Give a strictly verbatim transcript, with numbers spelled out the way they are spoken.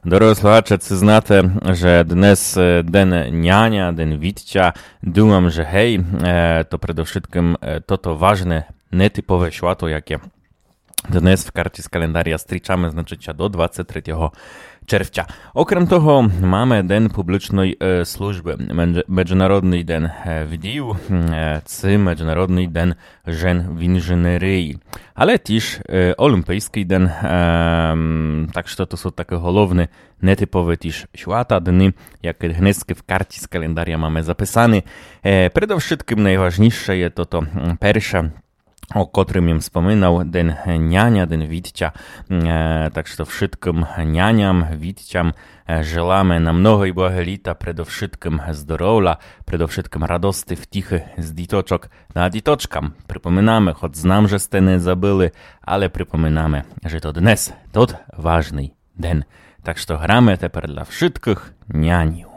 Дорослаче, це знати, що днес ден няня, ден віття. Думам, що гей, то предовшитким то-то важне, netypowe światło, jakie dnes w karcie z kalendarza zliczamy, znaczy do dwudziestego trzeciego czerwca. Okrem toho mamy Den Publicznej e, Służby, Międzynarodny Den Wideo, e, czy Międzynarodny Den Żen w Inżynierii, ale też e, Olimpijski Den, e, tak że to są takie główne, netypowe też świata, dni, jakie dnes w karcie z kalendarza mamy zapisane. E, przede wszystkim najważniejsze jest to to pierwsze, o którym jem wspominał, den niania, den wittcia. E, tak że to wszystkim nianiam, wittciam e, żelamy na mnogo i błahe lita, przede wszystkim zdrowia, przede wszystkim radości, wtichy z ditoczok na ditoczkam. Przypominamy, choć znam, że ste nie zabyli, ale przypominamy, że to dnes, to ważny den. Tak że to gramy teraz dla wszystkich nianiu.